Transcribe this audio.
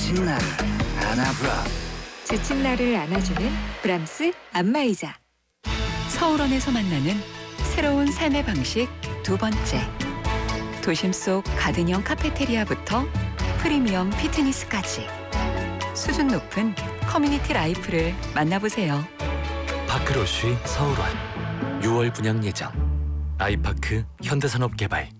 지친 나를 안아브라스. 지친 나를 안아주는 브람스 안마의자. 서울원에서 만나는 새로운 삶의 방식 두 번째. 도심 속 가든형 카페테리아부터 프리미엄 피트니스까지 수준 높은 커뮤니티 라이프를 만나보세요. 파크로쉬 서울원 6월 분양 예정. 아이파크 현대산업개발.